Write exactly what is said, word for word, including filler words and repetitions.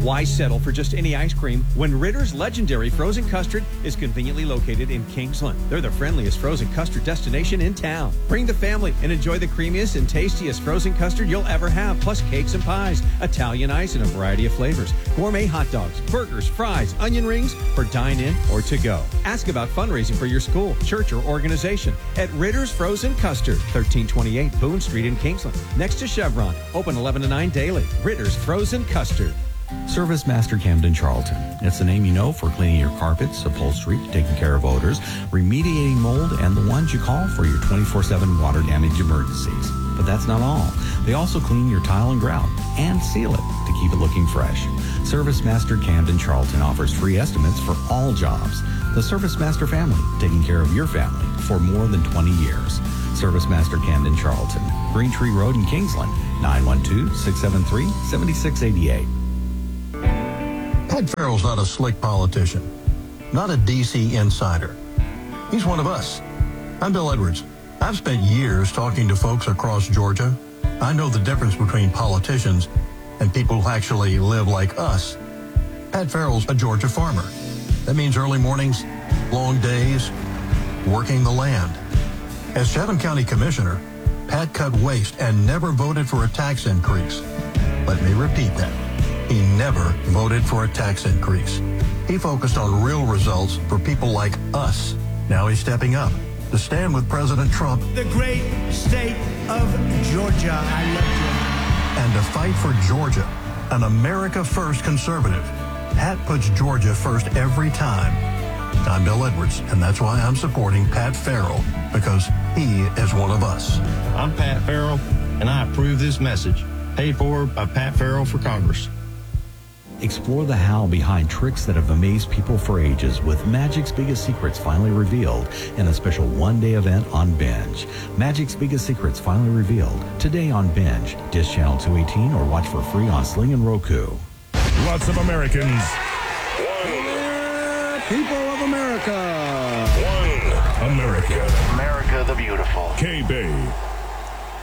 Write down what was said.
Why settle for just any ice cream when Ritter's legendary frozen custard is conveniently located in Kingsland? They're the friendliest frozen custard destination in town. Bring the family and enjoy the creamiest and tastiest frozen custard you'll ever have, plus cakes and pies, Italian ice in a variety of flavors, gourmet hot dogs, burgers, fries, onion rings for dine-in or to go. Ask about fundraising for your school, church, or organization at Ritter's Frozen Custard, thirteen twenty-eight Boone Street in Kingsland, next to Chevron, open eleven to nine daily. Ritter's Frozen Custard. Service Master Camden Charlton. It's the name you know for cleaning your carpets, upholstery, taking care of odors, remediating mold, and the ones you call for your twenty-four seven water damage emergencies. But that's not all. They also clean your tile and grout and seal it to keep it looking fresh. Service Master Camden Charlton offers free estimates for all jobs. The Service Master family, taking care of your family for more than twenty years. Service Master Camden Charlton, Green Tree Road in Kingsland, nine one two, six seven three, seven six eight eight. Pat Farrell's not a slick politician, not a D C insider. He's one of us. I'm Bill Edwards. I've spent years talking to folks across Georgia. I know the difference between politicians and people who actually live like us. Pat Farrell's a Georgia farmer. That means early mornings, long days, working the land. As Chatham County Commissioner, Pat cut waste and never voted for a tax increase. Let me repeat that. He never voted for a tax increase. He focused on real results for people like us. Now he's stepping up to stand with President Trump. The great state of Georgia. I love you. And to fight for Georgia, an America First conservative. Pat puts Georgia first every time. I'm Bill Edwards, and that's why I'm supporting Pat Farrell, because he is one of us. I'm Pat Farrell, and I approve this message. Paid for by Pat Farrell for Congress. Explore the how behind tricks that have amazed people for ages with Magic's Biggest Secrets finally revealed in a special one-day event on Binge. Magic's Biggest Secrets finally revealed today on Binge. Dish Channel two eighteen or watch for free on Sling and Roku. Lots of Americans. One. People of America. One. America. America the Beautiful. K-Bay.